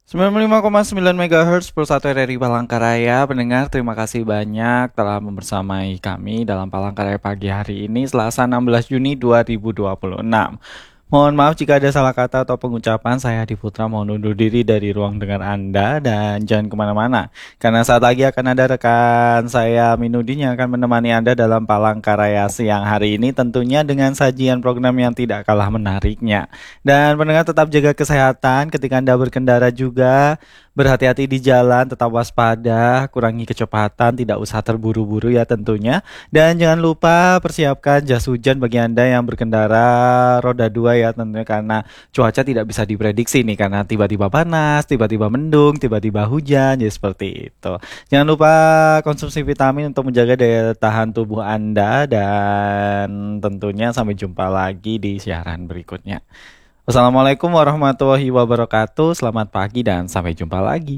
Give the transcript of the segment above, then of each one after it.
95,9 MHz Pulsat RRI Palangkaraya. Pendengar, terima kasih banyak telah membersamai kami dalam Palangkaraya pagi hari ini, Selasa 16 Juni 2026. Mohon maaf jika ada salah kata atau pengucapan. Saya Hadi Putra mohon undur diri dari ruang dengar Anda dan jangan kemana-mana, karena saat lagi akan ada rekan saya Minudin yang akan menemani Anda dalam Palangkaraya siang hari ini, tentunya dengan sajian program yang tidak kalah menariknya. Dan pendengar, tetap jaga kesehatan ketika Anda berkendara juga. Berhati-hati di jalan, tetap waspada, kurangi kecepatan, tidak usah terburu-buru ya tentunya. Dan jangan lupa persiapkan jas hujan bagi Anda yang berkendara roda 2 ya tentunya, karena cuaca tidak bisa diprediksi nih, karena tiba-tiba panas, tiba-tiba mendung, tiba-tiba hujan, jadi seperti itu. Jangan lupa konsumsi vitamin untuk menjaga daya tahan tubuh Anda, dan tentunya sampai jumpa lagi di siaran berikutnya. Wassalamualaikum warahmatullahi wabarakatuh. Selamat pagi dan sampai jumpa lagi.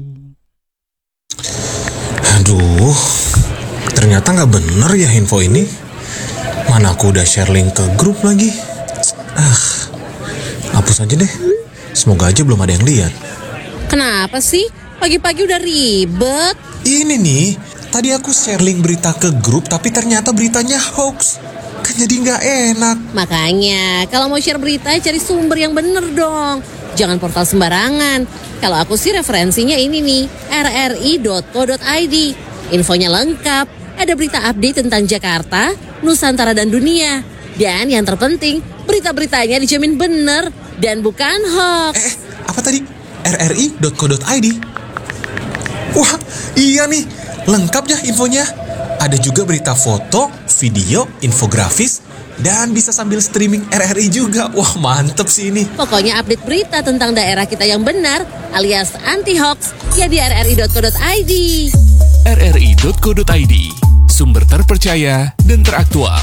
Aduh, ternyata nggak bener ya info ini. Mana aku udah share link ke grup lagi. Hapus aja deh. Semoga aja belum ada yang lihat. Kenapa sih? Pagi-pagi udah ribet. Ini nih, tadi aku share link berita ke grup tapi ternyata beritanya hoax. Kan jadi nggak enak. Makanya, kalau mau share berita, cari sumber yang bener dong. Jangan portal sembarangan. Kalau aku sih referensinya ini nih, rri.co.id. Infonya lengkap, ada berita update tentang Jakarta, Nusantara dan dunia. Dan yang terpenting, berita-beritanya dijamin bener dan bukan hoax. Apa tadi? rri.co.id. Wah, iya nih, lengkap ya infonya. Ada juga berita foto, video, infografis, dan bisa sambil streaming RRI juga. Wah, mantep sih ini. Pokoknya update berita tentang daerah kita yang benar alias anti-hoax ya di rri.co.id. rri.co.id, sumber terpercaya dan teraktual.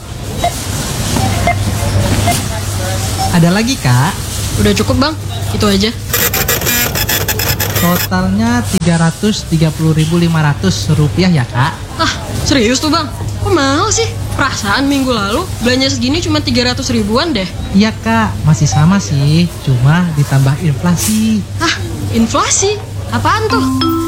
Ada lagi, Kak? Udah cukup, Bang. Itu aja. Totalnya Rp330.500 ya, Kak? Ah, serius tuh, Bang? Kok mahal sih? Perasaan minggu lalu belanja segini cuma 300 ribuan deh. Iya, Kak. Masih sama sih. Cuma ditambah inflasi. Ah, inflasi? Apaan tuh?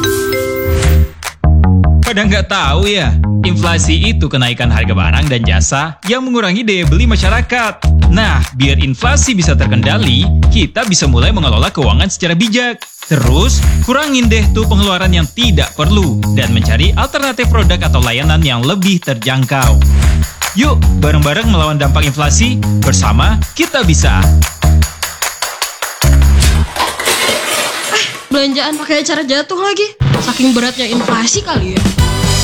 Pada nggak tahu ya, inflasi itu kenaikan harga barang dan jasa yang mengurangi daya beli masyarakat. Nah, biar inflasi bisa terkendali, kita bisa mulai mengelola keuangan secara bijak. Terus, kurangin deh tuh pengeluaran yang tidak perlu dan mencari alternatif produk atau layanan yang lebih terjangkau. Yuk, bareng-bareng melawan dampak inflasi. Bersama, kita bisa. Belanjaan pakai cara jatuh lagi. Saking beratnya inflasi kali ya.